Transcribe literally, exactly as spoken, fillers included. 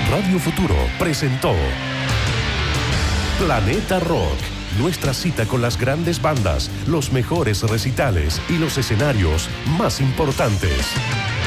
Radio Futuro presentó Planeta Rock. Nuestra cita con las grandes bandas, los mejores recitales y los escenarios más importantes.